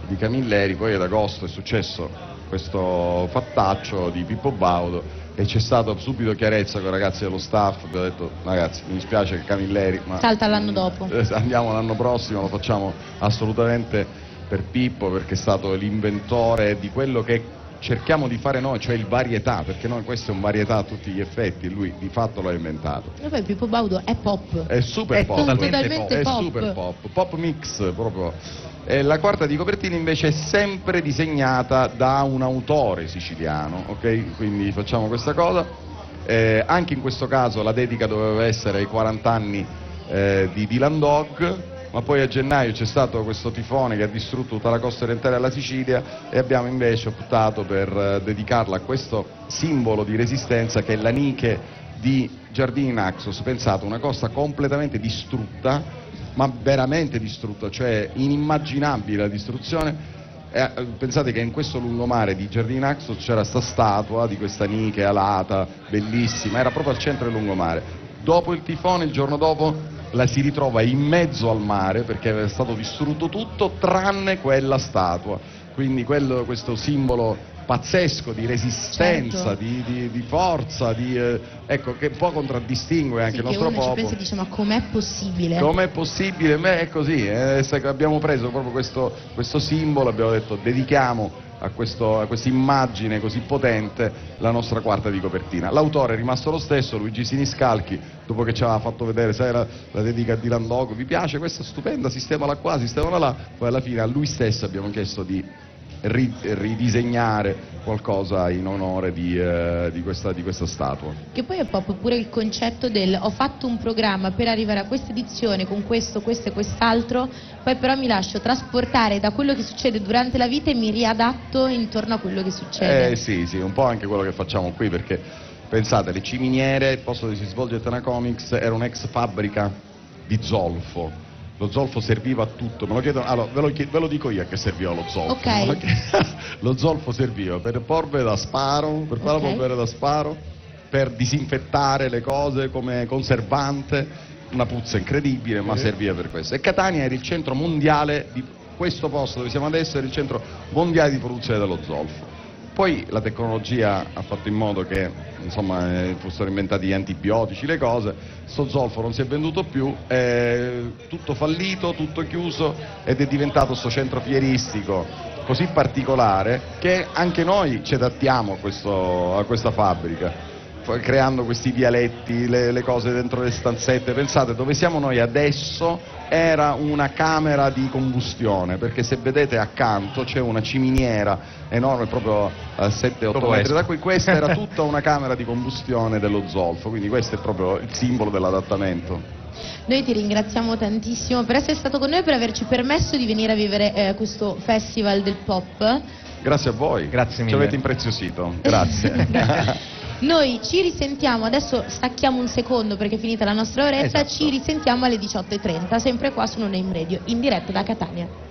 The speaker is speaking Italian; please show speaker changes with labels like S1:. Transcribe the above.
S1: di Camilleri, poi ad agosto è successo questo fattaccio di Pippo Baudo e c'è stato subito chiarezza con i ragazzi dello staff, abbiamo detto ragazzi mi dispiace che Camilleri, ma
S2: salta l'anno dopo,
S1: andiamo l'anno prossimo, lo facciamo assolutamente per Pippo, perché è stato l'inventore di quello che cerchiamo di fare noi, cioè il varietà, perché noi questo è un varietà a tutti gli effetti e lui di fatto l'ha inventato.
S2: E poi Pippo Baudo è pop,
S1: È super pop,
S2: totalmente
S1: è
S2: pop.
S1: super pop mix proprio. E la quarta di copertina invece è sempre disegnata da un autore siciliano, ok? Quindi facciamo questa cosa. Anche in questo caso la dedica doveva essere ai 40 anni di Dylan Dog, ma poi a gennaio c'è stato questo tifone che ha distrutto tutta la costa orientale della Sicilia e abbiamo invece optato per dedicarla a questo simbolo di resistenza che è l'Aniche di Giardini Naxos. Pensate, una costa completamente distrutta, ma veramente distrutta, cioè inimmaginabile la distruzione. Pensate che in questo lungomare di Giardini Naxos c'era sta statua di questa Nike alata, bellissima, era proprio al centro del lungomare. Dopo il tifone, il giorno dopo, la si ritrova in mezzo al mare perché è stato distrutto tutto tranne quella statua. Quindi questo simbolo pazzesco di resistenza,
S2: certo,
S1: di forza, ecco, che un po' contraddistingue anche il nostro popolo.
S2: Ci pensa e dice ma com'è possibile?
S1: Com'è possibile? Beh, è così, abbiamo preso proprio questo simbolo, abbiamo detto dedichiamo a questa immagine così potente la nostra quarta di copertina. L'autore è rimasto lo stesso, Luigi Siniscalchi, dopo che ci aveva fatto vedere, sai, la dedica a Dylan Dog, vi piace? Questa è stupenda, sistemala qua, sistemala là, poi alla fine a lui stesso abbiamo chiesto di ridisegnare qualcosa in onore di questa statua.
S2: Che poi è proprio pure il concetto del ho fatto un programma per arrivare a questa edizione con questo e quest'altro, poi però mi lascio trasportare da quello che succede durante la vita e mi riadatto intorno a quello che succede.
S1: Sì, un po' anche quello che facciamo qui, perché pensate, le ciminiere, il posto dove si svolge Tena Comics, era un'ex fabbrica di zolfo. Lo zolfo serviva a tutto, me lo chiedono, allora ve lo dico io a che serviva lo zolfo.
S2: Okay.
S1: Lo zolfo serviva per polvere da sparo, per fare la polvere da sparo, per disinfettare le cose come conservante, una puzza incredibile, ma serviva per questo. E Catania era il centro mondiale di questo posto dove siamo adesso, era il centro mondiale di produzione dello zolfo. Poi la tecnologia ha fatto in modo che fossero inventati gli antibiotici, le cose, sto zolfo non si è venduto più, è tutto fallito, tutto chiuso ed è diventato sto centro fieristico così particolare che anche noi ci adattiamo a questa fabbrica, creando questi vialetti, le cose dentro le stanzette. Pensate, dove siamo noi adesso era una camera di combustione, perché se vedete accanto c'è una ciminiera enorme, proprio a 7-8 metri da qui, questa era tutta una camera di combustione dello zolfo, quindi questo è proprio il simbolo dell'adattamento.
S2: Noi ti ringraziamo tantissimo per essere stato con noi e per averci permesso di venire a vivere questo festival del pop.
S1: Grazie a voi,
S3: grazie mille.
S1: Ci avete impreziosito, grazie.
S2: Noi ci risentiamo, adesso stacchiamo un secondo perché è finita la nostra oretta,
S3: esatto.
S2: Ci risentiamo alle 18:30, sempre qua su Non Name Radio, in diretta da Catania.